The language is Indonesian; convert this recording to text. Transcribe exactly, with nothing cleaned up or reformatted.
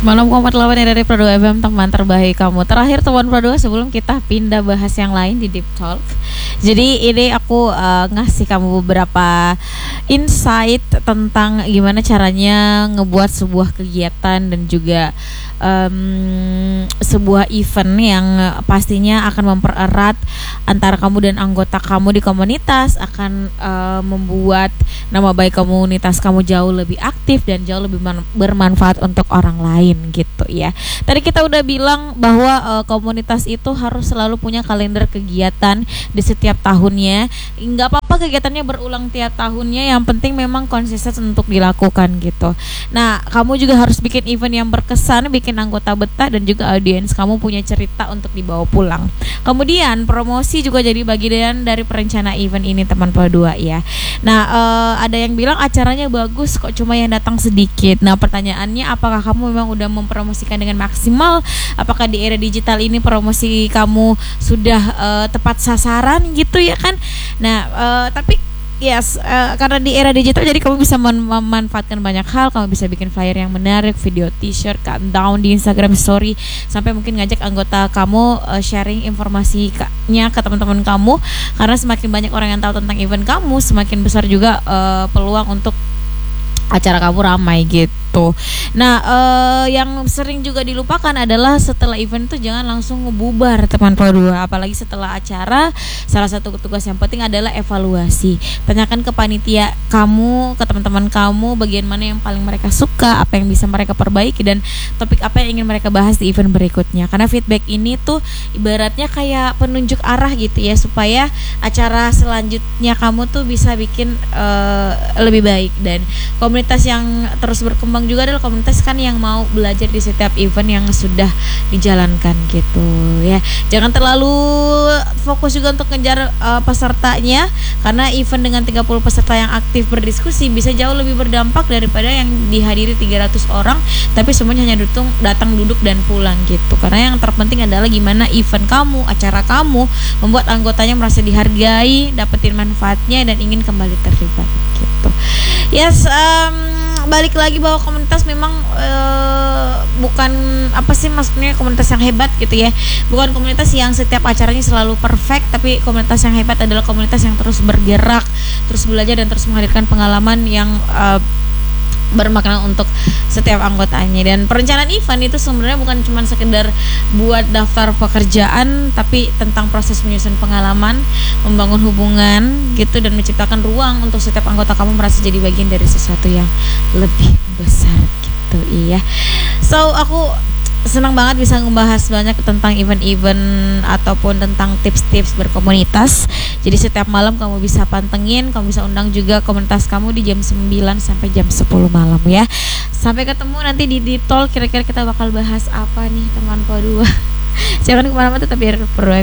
Malam Kompat delapan ya dari Pro dua F M, teman terbaik kamu. Terakhir teman Pro dua sebelum kita pindah bahas yang lain di Deep Talk. Jadi ini aku uh, ngasih kamu beberapa insight tentang gimana caranya ngebuat sebuah kegiatan dan juga um, sebuah event yang pastinya akan mempererat antara kamu dan anggota kamu di komunitas, akan uh, membuat nama baik komunitas kamu jauh lebih aktif dan jauh lebih man- bermanfaat untuk orang lain gitu ya. Tadi kita udah bilang bahwa uh, komunitas itu harus selalu punya kalender kegiatan di setiap tahunnya. Nggak apa-apa kegiatannya berulang tiap tahunnya, yang penting memang konsisten untuk dilakukan gitu. Nah, kamu juga harus bikin event yang berkesan, bikin anggota betah dan juga audiens kamu punya cerita untuk dibawa pulang. Kemudian promosi juga jadi bagian dari perencana event ini teman Pro dua ya. Nah, uh, ada yang bilang acaranya bagus kok cuma yang datang sedikit. Nah, pertanyaannya apakah kamu memang udah mempromosikan dengan maksimal? Apakah di era digital ini promosi kamu sudah uh, tepat sasaran gitu ya kan? Nah, uh, tapi yes, uh, karena di era digital jadi kamu bisa mem- memanfaatkan banyak hal. Kamu bisa bikin flyer yang menarik, video, t-shirt, countdown di Instagram Story, sampai mungkin ngajak anggota kamu uh, sharing informasinya ke teman-teman kamu. Karena semakin banyak orang yang tahu tentang event kamu, semakin besar juga uh, peluang untuk acara kamu ramai gitu. Nah, uh, yang sering juga dilupakan adalah setelah event itu jangan langsung ngebubar teman Pro dua. Apalagi setelah acara, salah satu tugas yang penting adalah evaluasi. Tanyakan ke panitia kamu, ke teman-teman kamu, bagian mana yang paling mereka suka, apa yang bisa mereka perbaiki, dan topik apa yang ingin mereka bahas di event berikutnya. Karena feedback ini tuh ibaratnya kayak penunjuk arah gitu ya, supaya acara selanjutnya kamu tuh bisa bikin uh, lebih baik. Dan komunitas yang terus berkembang juga adalah komunitas kan yang mau belajar di setiap event yang sudah dijalankan gitu ya. Jangan terlalu fokus juga untuk ngejar uh, pesertanya, karena event dengan tiga puluh peserta yang aktif berdiskusi bisa jauh lebih berdampak daripada yang dihadiri tiga ratus orang tapi semuanya hanya dutung, datang duduk dan pulang gitu. Karena yang terpenting adalah gimana event kamu, acara kamu membuat anggotanya merasa dihargai, dapetin manfaatnya dan ingin kembali terlibat gitu. Yes, um, balik lagi bahwa komunitas memang uh, bukan apa sih maksudnya komunitas yang hebat gitu ya. Bukan komunitas yang setiap acaranya selalu perfect, tapi komunitas yang hebat adalah komunitas yang terus bergerak, terus belajar dan terus menghadirkan pengalaman yang uh, bermakna untuk setiap anggotanya. Dan perencanaan event itu sebenarnya bukan cuma sekedar buat daftar pekerjaan, tapi tentang proses menyusun pengalaman, membangun hubungan gitu, dan menciptakan ruang untuk setiap anggota kamu merasa jadi bagian dari sesuatu yang lebih besar gitu. Iya. So aku senang banget bisa ngebahas banyak tentang event-event ataupun tentang tips-tips berkomunitas. Jadi setiap malam kamu bisa pantengin, kamu bisa undang juga komunitas kamu di jam sembilan sampai jam sepuluh malam ya. Sampai ketemu nanti di Deep Talk, kira-kira kita bakal bahas apa nih teman Pro dua. Jangan kemana-mana, tetap biar Pro